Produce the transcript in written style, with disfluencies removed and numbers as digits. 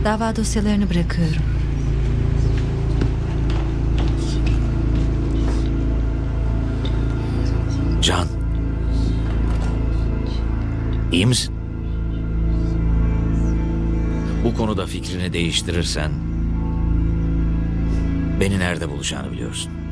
Dava dosyalarını bırakıyorum. Can. İyi misin? Bu konuda fikrini değiştirirsen beni nerede bulacağını biliyorsun.